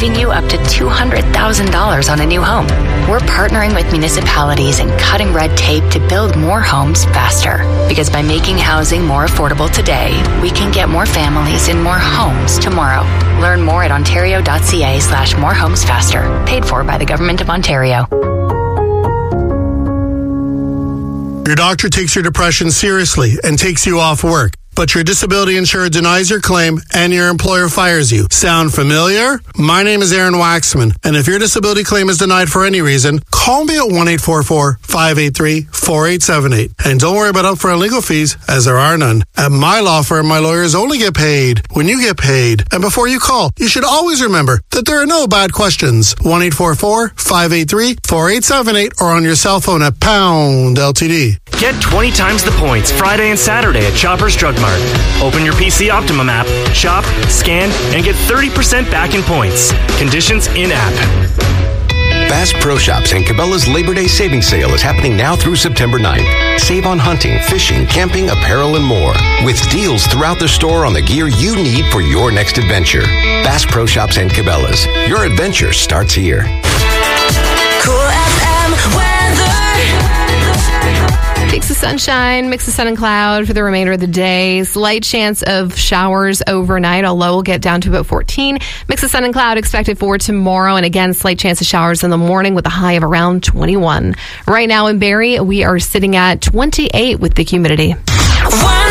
saving you up to $200,000 on a new home. We're partnering with municipalities and cutting red tape to build more homes faster. Because by making housing more affordable today, we can get more families in more homes tomorrow. Learn more at ontario.ca/morehomesfaster. Paid for by the Government of Ontario. Your doctor takes your depression seriously and takes you off work, but your disability insurer denies your claim and your employer fires you. Sound familiar? My name is Aaron Waxman, and if your disability claim is denied for any reason, call me at 1-844-583-4878. And don't worry about upfront legal fees, as there are none. At my law firm, my lawyers only get paid when you get paid. And before you call, you should always remember that there are no bad questions. 1-844-583-4878 or on your cell phone at pound LTD. Get 20 times the points Friday and Saturday at Shoppers Drug Mart. Open your PC Optimum app, shop, scan, and get 30% back in points. Conditions in-app. Bass Pro Shops and Cabela's Labor Day Savings Sale is happening now through September 9th. Save on hunting, fishing, camping, apparel, and more. With deals throughout the store on the gear you need for your next adventure. Bass Pro Shops and Cabela's. Your adventure starts here. Cool FM weather. Mix of sunshine, mix of sun and cloud for the remainder of the day. Slight chance of showers overnight. A low will get down to about 14. Mix of sun and cloud expected for tomorrow. And again, slight chance of showers in the morning with a high of around 21. Right now in Barrie, we are sitting at 28 with the humidity.